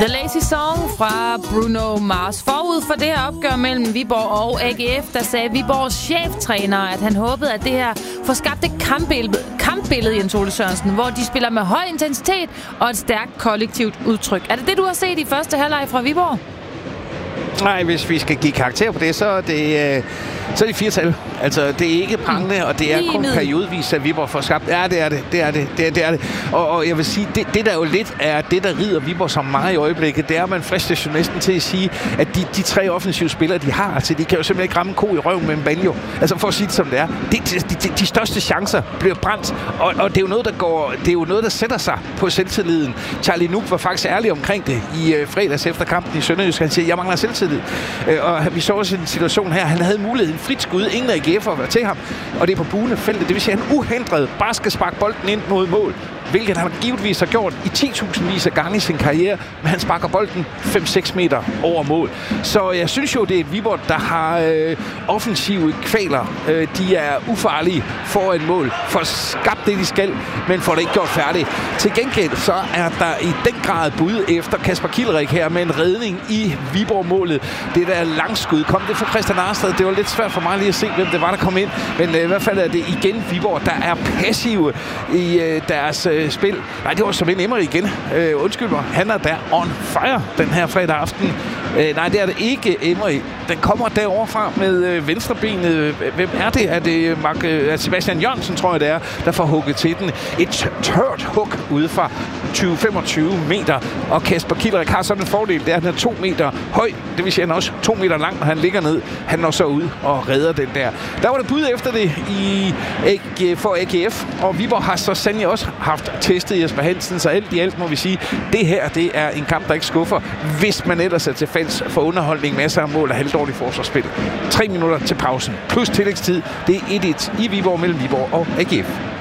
The Lazy Song fra Bruno Mars. Forud for det her opgør mellem Viborg og AGF, der sagde Viborgs cheftræner, at han håbede, at det her får skabt et kampbillede, Jens Ole Sørensen, hvor de spiller med høj intensitet og et stærkt kollektivt udtryk. Er det det, du har set i første halvleg fra Viborg? Nej, hvis vi skal give karakter på det, så er det 4-tal. Altså, det er ikke prangende, og det er kun periodevis, at Viborg får skabt. Ja, det er det. Og jeg vil sige, det der jo lidt er det, der rider Viborg så meget i øjeblikket, det er, at man fristes jo næsten til at sige, at de tre offensive spillere, de har, altså, de kan jo simpelthen ikke ramme en ko i røven med en banjo. Altså, for at sige det som det er. De største chancer bliver brændt, og det er jo noget, der sætter sig på selvtilliden. Charlie Nuuk var faktisk ærlig omkring det i fredags efter kampen i Sønderjysk. Han siger, jeg mangler selvtillid. Og vi så også en situation her, han havde muligheden frit skud, ingen af AGF'er var til ham, og det er på buende feltet. Det vil sige, at han uhindret bare skal sparke bolden ind mod mål, hvilket han givetvis har gjort i 10.000 af gange i sin karriere, men han sparker bolden 5-6 meter over mål. Så jeg synes jo, det er et Viborg, der har offensive kvaler. De er ufarlige foran mål, for skabt det, de skal, men får det ikke gjort færdigt. Til gengæld så er der i den grad bud efter Kasper Kielrik her med en redning i Viborg-målet. Det der langskud, kom det fra Christian Arsted. Det var lidt svært for mig lige at se, hvem det var, der kom ind, men i hvert fald er det igen Viborg, der er passive i deres spil. Nej, det var som en Emery igen. Undskyld mig. Han er der on fire den her fredag aften. Nej, det er det ikke, Emery. Den kommer derovre fra med venstrebenet. Hvem er det? Er det Sebastian Jørgensen, tror jeg det er, der får hugget til den. Et tørt hug ude fra 20-25 meter. Og Kasper Kielrik har sådan en fordel, det er, at han er 2 meter høj. Det vil sige, at han er også 2 meter lang, når han ligger ned. Han når så ud og redder den der. Der var det bud efter det for AGF. Og Viborg har så sandelig også haft testet Jesper Hansen, så alt i alt må vi sige, det her, det er en kamp, der ikke skuffer, hvis man ellers er til fans for underholdning, masser af mål og halvdårligt forsvarsspil. 3 minutter til pausen, plus tillægstid. Det er 1-1 i Viborg mellem Viborg og AGF.